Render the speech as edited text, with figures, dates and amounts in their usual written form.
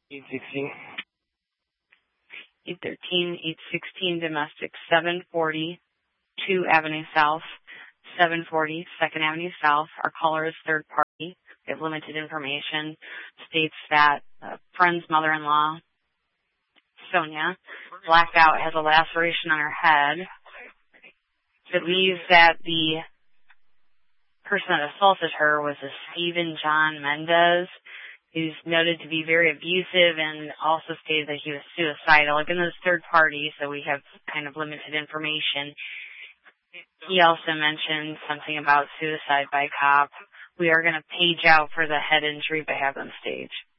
816. 813, 816 domestic, 740, 2 Avenue South, 740, 2nd Avenue South. Our caller is third party. We have limited information. States that a friend's mother-in-law, Sonia, blacked out, has a laceration on her head. Believes that the person that assaulted her was a Stephen John Mendez, who's noted to be very abusive and also stated that he was suicidal. Again, this is third party, so we have kind of limited information. He also mentioned something about suicide by cop. We are going to page out for the head injury by having on stage.